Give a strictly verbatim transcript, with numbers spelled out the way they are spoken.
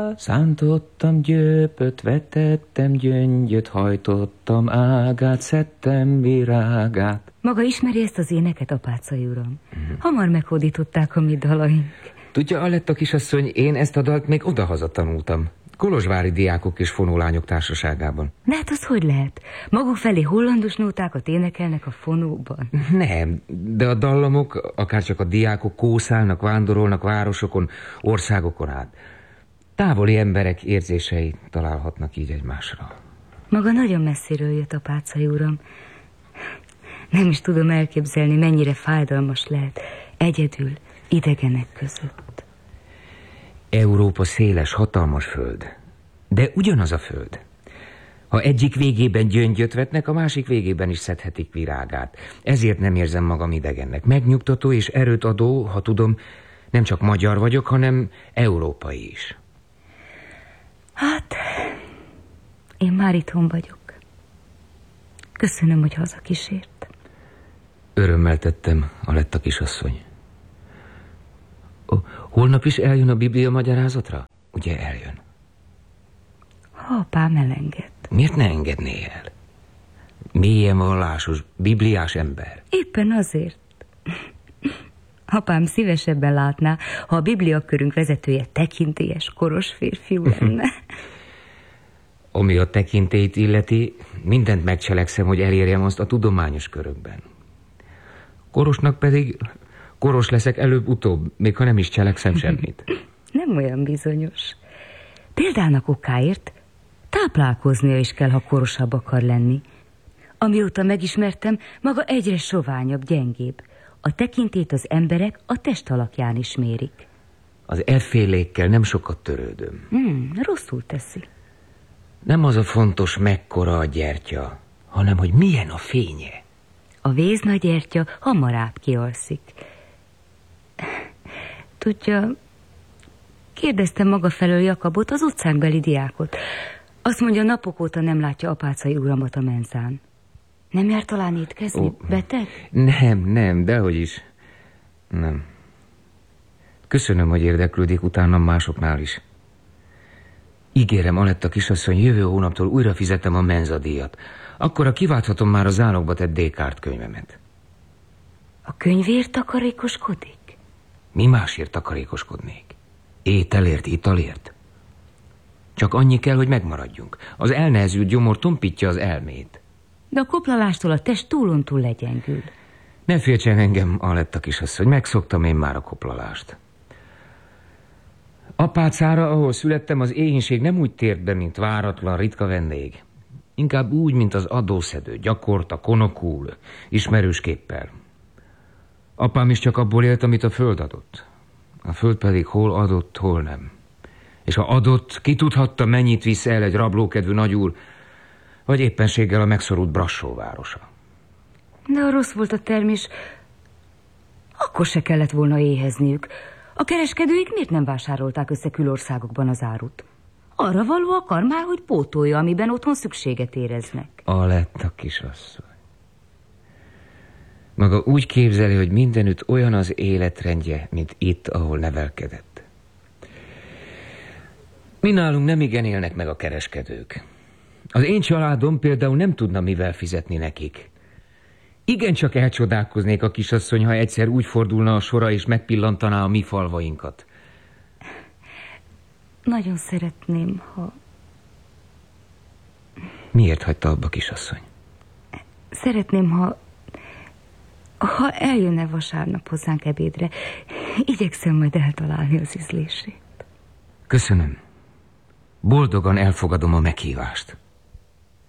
Szántottam gyöpöt, vetettem gyöngyöt, hajtottam ágát, szedtem virágát. Maga ismeri ezt az éneket, apácai uram? Mm. Hamar meghódították a mi dalaink. Tudja, Aletta kisasszony, én ezt a dalt még odahaza tanultam. Kolozsvári diákok és fonólányok társaságában. De hát az hogy lehet? Maguk felé hollandos nótákat énekelnek a fonóban? Nem, de a dallamok, akárcsak a diákok kószálnak, vándorolnak városokon, országokon át. Távoli emberek érzései találhatnak így egymásra. Maga nagyon messziről jött, apácai uram. Nem is tudom elképzelni, mennyire fájdalmas lehet egyedül, idegenek között. Európa széles, hatalmas föld, de ugyanaz a föld. Ha egyik végében gyöngyöt vetnek, a másik végében is szedhetik virágát. Ezért nem érzem magam idegennek. Megnyugtató és erőt adó, ha tudom, nem csak magyar vagyok, hanem európai is. Hát, én már itthon vagyok. Köszönöm, hogy hazakísért. Örömmel tettem, Aletta kisasszony. Holnap is eljön a Biblia magyarázatra? Ugye eljön? Ha apám elenged. Miért ne engedné el? Mélyen vallásos, bibliás ember. Éppen azért. Apám szívesebben látná, ha a bibliakörünk vezetője tekintélyes, koros férfiú lenne. Ami a tekintélyt illeti, mindent megcselekszem, hogy elérjem azt a tudományos körökben. Korosnak pedig koros leszek előbb-utóbb, még ha nem is cselekszem semmit. Nem olyan bizonyos. Példának okáért táplálkoznia is kell, ha korosabb akar lenni. Amióta megismertem, maga egyre soványabb, gyengébb. A tekintét az emberek a test alakján is mérik. Az effélékkel nem sokat törődöm. Hmm, rosszul teszi. Nem az a fontos, mekkora a gyertya, hanem hogy milyen a fénye. A vézna gyertya hamarabb kialszik. Tudja, kérdeztem maga felől Jakabot, az utcánkbeli diákot. Azt mondja, napok óta nem látja apácai uramat a menzán. Nem jár talán étkezni? Oh, beteg? Nem, nem, dehogy is. Nem. Köszönöm, hogy érdeklődik utánam másoknál is. Ígérem, Aletta kisasszony, jövő hónaptól újra fizetem a menzadíjat. Akkora kiválthatom már a zálogba tett Descartes könyvemet. A könyvért takarékoskodik? Mi másért takarékoskodnék? Ételért, italért? Csak annyi kell, hogy megmaradjunk. Az elnehezült gyomor tompítja az elmét. De a koplalástól a test túlontúl legyengül. Ne féltsen engem, Aletta kisasszony, megszoktam én már a koplalást. Apácára, ahol születtem, az éhínség nem úgy tért be, mint váratlan, ritka vendég. Inkább úgy, mint az adószedő, gyakorta, konokul, ismerősképpel. Apám is csak abból élt, amit a föld adott. A föld pedig hol adott, hol nem. És ha adott, ki tudhatta, mennyit visz el egy rablókedvű nagyúr, vagy éppenséggel a megszorult Brassó városa. De ha rossz volt a termés, akkor se kellett volna éhezniük. A kereskedőik miért nem vásárolták össze külországokban az árut? Arra való akar már, hogy pótolja, amiben otthon szükséget éreznek. Aletta kisasszony. Maga úgy képzeli, hogy mindenütt olyan az életrendje, mint itt, ahol nevelkedett. Mi nálunk nem igen élnek meg a kereskedők. Az én családom például nem tudna mivel fizetni nekik. Igen, csak elcsodálkoznék a kisasszony, ha egyszer úgy fordulna a sora és megpillantaná a mi falvainkat. Nagyon szeretném, ha... Miért hagyta abba, kisasszony? Szeretném, ha... Ha eljönne vasárnap hozzánk ebédre, igyekszem majd eltalálni az ízlését. Köszönöm. Boldogan elfogadom a meghívást.